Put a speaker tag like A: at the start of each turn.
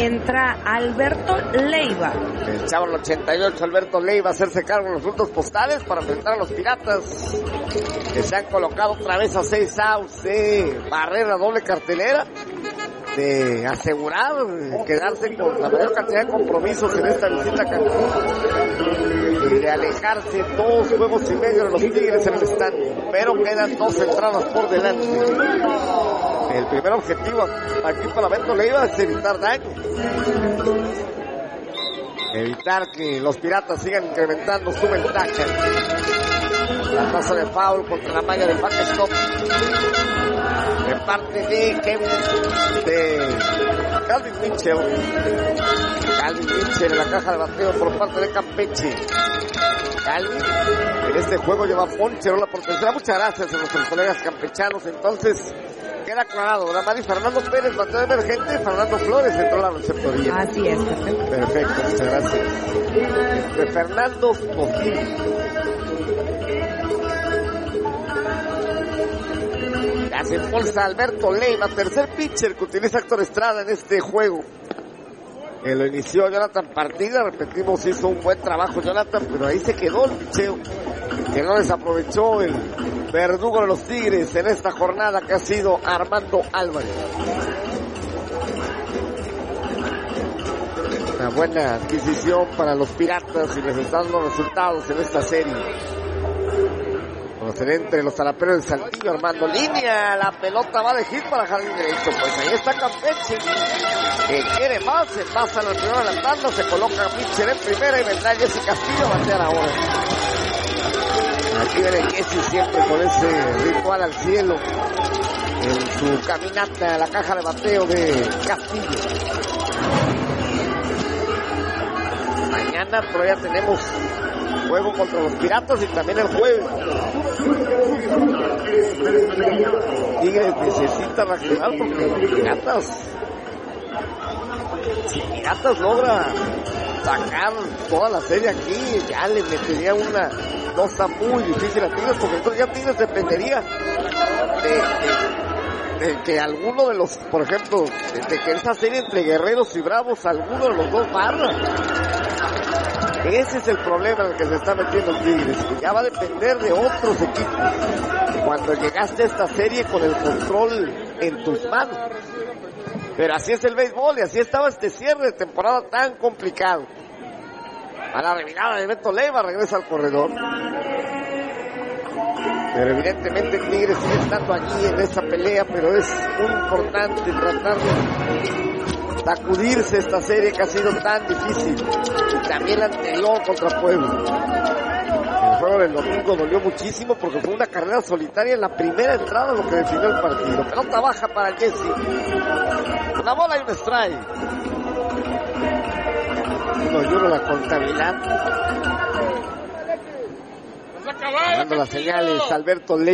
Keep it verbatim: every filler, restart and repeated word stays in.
A: entra Alberto Leiva.
B: El chavo del ochenta y ocho, Alberto Leiva, a hacerse cargo de los puntos postales para enfrentar a los Piratas, que se han colocado otra vez a seis outs de barrera doble cartelera, de asegurar quedarse con la mayor cantidad de compromisos en esta visita a Cancún y de alejarse dos juegos y medio de los Tigres en el stand, pero quedan dos entradas por delante. El primer objetivo aquí para Alberto Leiva es evitar daño, evitar que los Piratas sigan incrementando su ventaja. La tasa de foul contra la malla del backstop de parte de Kevin, de Calvin Mitchell. Calvin Mitchell en la caja de bateo por parte de Campeche. Calvin en este juego lleva poncherola por tercera. Muchas gracias a nuestros colegas campechanos. Entonces queda aclarado, Dramari Fernando Pérez, bateo emergente, Fernando Flores entró a la receptoría.
A: Así es, perfecto.
B: Perfecto, muchas gracias. De Fernando Flores. Ya se impulsa Alberto Leiva, tercer pitcher que utiliza Héctor Estrada en este juego. Que lo inició Jonathan Partida, repetimos, hizo un buen trabajo Jonathan, pero ahí se quedó el picheo, que no desaprovechó el verdugo de los Tigres en esta jornada, que ha sido Armando Álvarez. Una buena adquisición para los Piratas y les están dando resultados en esta serie. Conocer entre los talaperos del Saltillo, Armando línea, la pelota va de hit para jardín derecho, pues ahí está Campeche, que quiere más, se pasa en la primera de la tanda, se coloca Mitchell en primera y vendrá Jesse Castillo a batear ahora. Aquí viene Jesse siempre con ese ritual al cielo en su caminata a la caja de bateo de Castillo. Mañana todavía tenemos juego contra los Piratas y también el jueves. Tigres necesita reaccionar porque los Piratas, si Piratas logra sacar toda la serie aquí, ya le metería una dosa muy difícil a Tigres, porque entonces ya Tigres dependería de, de, de que alguno de los, por ejemplo, de, de que esta serie entre Guerreros y Bravos, alguno de los dos barra. Ese es el problema en el que se está metiendo el Tigres, que ya va a depender de otros equipos cuando llegaste a esta serie con el control en tus manos. Pero así es el béisbol y así estaba este cierre de temporada tan complicado. A la revirada de Beto Leiva, regresa al corredor. Pero evidentemente el Tigres sigue estando allí en esa pelea, pero es muy importante tratar de sacudirse esta serie que ha sido tan difícil, y también la anterior contra Puebla. El juego del domingo dolió muchísimo porque fue una carrera solitaria en la primera entrada lo que definió el partido. Pelota baja para Jesse, una bola y un strike. No lloro la contabilidad. Dando las señales Alberto Leiva.